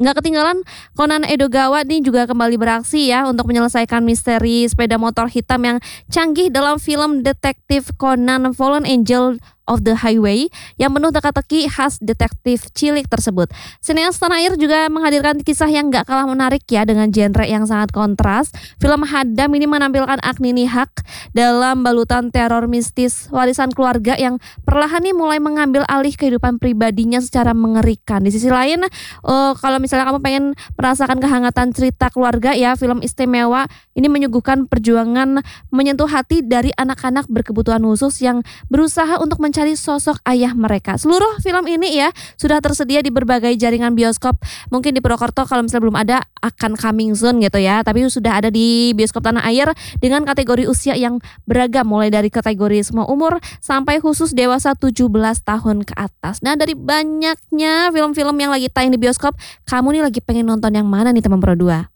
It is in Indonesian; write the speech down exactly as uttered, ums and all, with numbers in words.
Nggak ketinggalan, Conan Edogawa nih juga kembali beraksi ya untuk menyelesaikan misteri sepeda motor hitam yang canggih dalam film detektif Conan Fallen Angel of the Highway yang penuh teka-teki khas detektif cilik tersebut. Sineas tanah air juga menghadirkan kisah yang gak kalah menarik ya dengan genre yang sangat kontras. Film Hadam ini menampilkan Agni Nihak dalam balutan teror mistis warisan keluarga yang perlahan nih mulai mengambil alih kehidupan pribadinya secara mengerikan. Di sisi lain, uh, kalau misalnya kamu pengen merasakan kehangatan cerita keluarga ya, film istimewa ini menyuguhkan perjuangan menyentuh hati dari anak-anak berkebutuhan khusus yang berusaha untuk mencari sosok ayah mereka. Seluruh film ini ya sudah tersedia di berbagai jaringan bioskop. Mungkin di Purwokerto kalau misalnya belum ada akan coming soon gitu ya. Tapi sudah ada di bioskop tanah air dengan kategori usia yang beragam, mulai dari kategori semua umur sampai khusus dewasa tujuh belas tahun ke atas. Nah, dari banyaknya film-film yang lagi tayang di bioskop, kamu nih lagi pengen nonton yang mana nih teman Pro dua?